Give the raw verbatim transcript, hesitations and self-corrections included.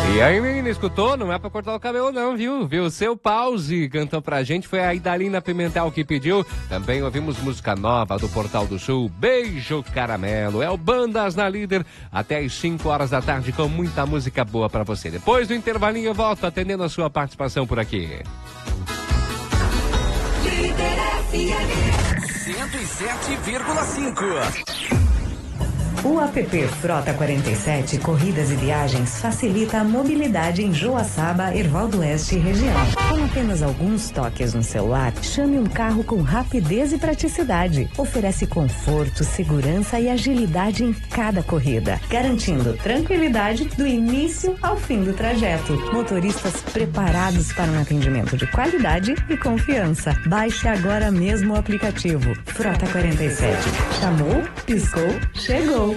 E aí, menina, escutou? Não é pra cortar o cabelo não, viu? Viu? Seu Pause cantou pra gente, foi a Idalina Pimentel que pediu. Também ouvimos música nova do Portal do Sul, Beijo Caramelo. É o Bandas na Líder, até às cinco horas da tarde com muita música boa pra você. Depois do intervalinho eu volto atendendo a sua participação por aqui. cento e sete vírgula cinco. O app Frota quarenta e sete Corridas e Viagens facilita a mobilidade em Joaçaba, Herval Oeste e região. Com apenas alguns toques no celular, chame um carro com rapidez e praticidade. Oferece conforto, segurança e agilidade em cada corrida, garantindo tranquilidade do início ao fim do trajeto. Motoristas preparados para um atendimento de qualidade e confiança. Baixe agora mesmo o aplicativo Frota quarenta e sete. Chamou, piscou, chegou.